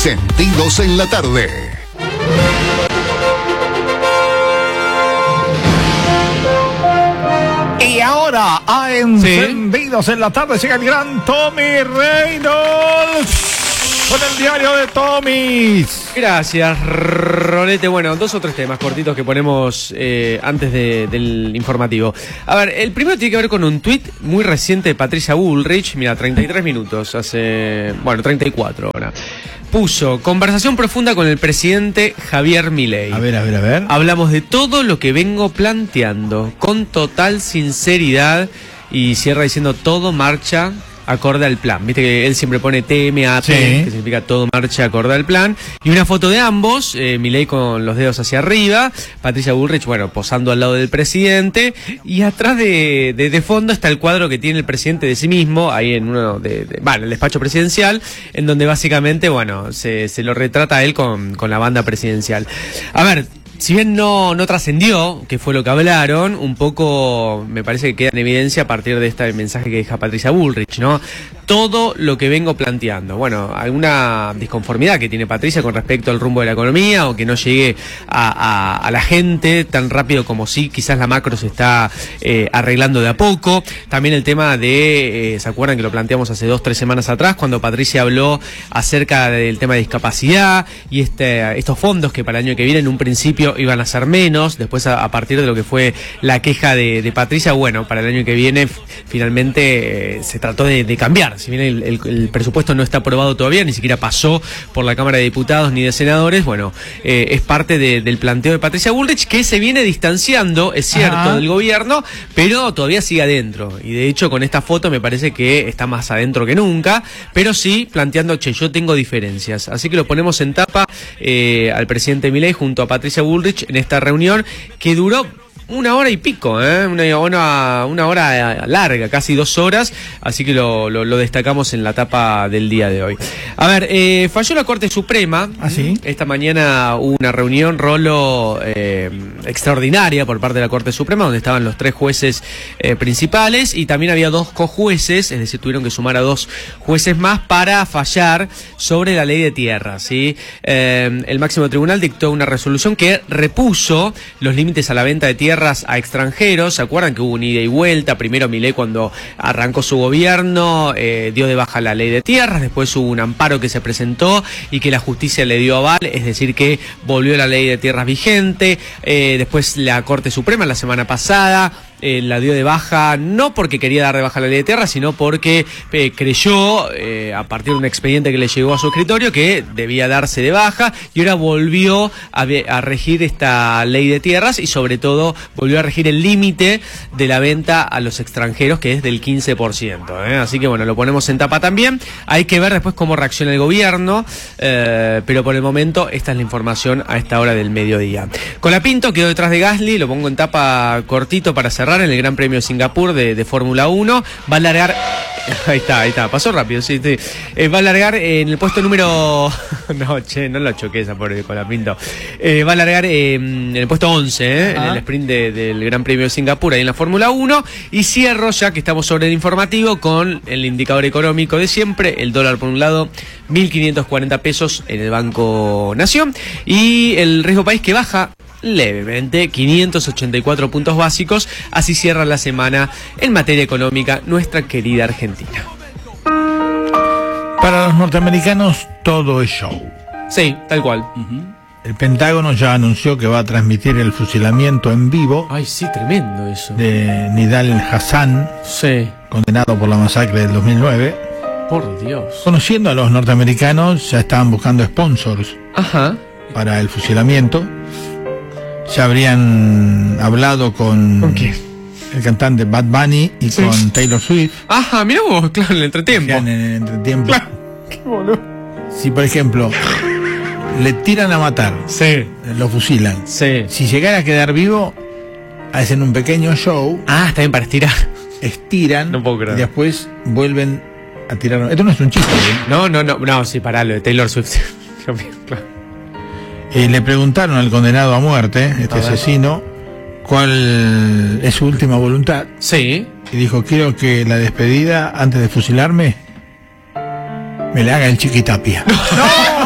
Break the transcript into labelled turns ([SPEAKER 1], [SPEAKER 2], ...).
[SPEAKER 1] Encendidos en la tarde. Y ahora, a Encendidos en la tarde, llega el gran Tommy Reynolds con el diario de Tommys.
[SPEAKER 2] Gracias, Ronete. Bueno, 2 o 3 temas cortitos que ponemos antes del informativo. A ver, el primero tiene que ver con un tuit muy reciente de Patricia Bullrich. Mira, 33 minutos, 34 ahora. Puso, conversación profunda con el presidente Javier Milei.
[SPEAKER 1] A ver.
[SPEAKER 2] Hablamos de todo lo que vengo planteando, con total sinceridad, y cierra diciendo todo marcha acorde al plan. Viste que él siempre pone TMAP, sí, que significa todo marcha acorde al plan. Y una foto de ambos, Milei con los dedos hacia arriba, Patricia Bullrich, bueno, posando al lado del presidente. Y atrás de fondo está el cuadro que tiene el presidente de sí mismo, ahí en uno el despacho presidencial, en donde básicamente, bueno, se lo retrata a él con la banda presidencial. A ver, si bien no trascendió qué fue lo que hablaron, un poco me parece que queda en evidencia a partir de este mensaje que deja Patricia Bullrich, ¿no? Todo lo que vengo planteando. Bueno, alguna disconformidad que tiene Patricia con respecto al rumbo de la economía, o que no llegue a la gente tan rápido como sí, quizás la macro se está arreglando de a poco. También el tema de, ¿se acuerdan que lo planteamos hace 2-3 semanas atrás, cuando Patricia habló acerca del tema de discapacidad y estos fondos que para el año que viene en un principio iban a ser menos, después a partir de lo que fue la queja de Patricia, bueno, para el año que viene finalmente se trató de cambiar. Si bien el presupuesto no está aprobado todavía, ni siquiera pasó por la Cámara de Diputados ni de Senadores, bueno, es parte del planteo de Patricia Bullrich, que se viene distanciando, es cierto, del gobierno, pero todavía sigue adentro. Y de hecho con esta foto me parece que está más adentro que nunca, pero sí planteando, yo tengo diferencias. Así que lo ponemos en tapa al presidente Milei junto a Patricia Bullrich en esta reunión que duró 1 hora y pico, una hora larga, casi 2 horas, así que lo destacamos en la tapa del día de hoy. A ver, falló la Corte Suprema.
[SPEAKER 1] ¿Ah, sí?
[SPEAKER 2] Esta mañana hubo una reunión, Rolo, extraordinaria por parte de la Corte Suprema, donde estaban los 3 jueces principales, y también había 2 cojueces, es decir, tuvieron que sumar a 2 jueces más para fallar sobre la ley de tierras, ¿sí? El máximo tribunal dictó una resolución que repuso los límites a la venta de tierras a extranjeros. ¿Se acuerdan que hubo un ida y vuelta? Primero Milei, cuando arrancó su gobierno, dio de baja la ley de tierras, después hubo un amparo que se presentó y que la justicia le dio aval, es decir que volvió la ley de tierras vigente. Después la Corte Suprema la semana pasada la dio de baja, no porque quería dar de baja la ley de tierras, sino porque creyó, a partir de un expediente que le llegó a su escritorio, que debía darse de baja, y ahora volvió a regir esta ley de tierras, y sobre todo volvió a regir el límite de la venta a los extranjeros, que es del 15%, Así que bueno, lo ponemos en tapa también. Hay que ver después cómo reacciona el gobierno, pero por el momento esta es la información a esta hora del mediodía. Colapinto quedó detrás de Gasly, lo pongo en tapa cortito para cerrar, en el Gran Premio de Singapur de Fórmula 1. Va a largar, ahí está, pasó rápido, sí. Va a largar en el puesto número no lo choqué esa por Colapinto. Va a largar en el puesto 11, en el sprint del Gran Premio de Singapur, ahí en la Fórmula 1. Y cierro, ya que estamos sobre el informativo, con el indicador económico de siempre. El dólar por un lado, 1.540 pesos en el Banco Nación, y el riesgo país que baja levemente, 584 puntos básicos. Así cierra la semana en materia económica nuestra querida Argentina.
[SPEAKER 1] Para los norteamericanos todo es show.
[SPEAKER 2] Sí, tal cual.
[SPEAKER 1] El Pentágono ya anunció que va a transmitir el fusilamiento en vivo.
[SPEAKER 2] Ay, sí, tremendo eso.
[SPEAKER 1] De Nidal Hassan,
[SPEAKER 2] sí,
[SPEAKER 1] condenado por la masacre del 2009.
[SPEAKER 2] Por Dios.
[SPEAKER 1] Conociendo a los norteamericanos, ya estaban buscando sponsors para el fusilamiento. Ya habrían hablado con
[SPEAKER 2] quién?
[SPEAKER 1] El cantante Bad Bunny y con Taylor Swift.
[SPEAKER 2] Ajá, mira vos, claro, en el entretiempo.
[SPEAKER 1] En el entretiempo.
[SPEAKER 2] Claro. Qué boludo.
[SPEAKER 1] Si por ejemplo le tiran a matar, lo fusilan. Si llegara a quedar vivo, hacen un pequeño show.
[SPEAKER 2] Está bien, para estirar.
[SPEAKER 1] Estiran.
[SPEAKER 2] No puedo creer.
[SPEAKER 1] Y después vuelven a tirar. Esto no es un chiste,
[SPEAKER 2] No, sí, pará, lo de Taylor Swift. Claro.
[SPEAKER 1] Le preguntaron al condenado a muerte, asesino, cuál es su última voluntad.
[SPEAKER 2] Sí.
[SPEAKER 1] Y dijo, quiero que la despedida, antes de fusilarme, me la haga el Chiquitapia. ¡No!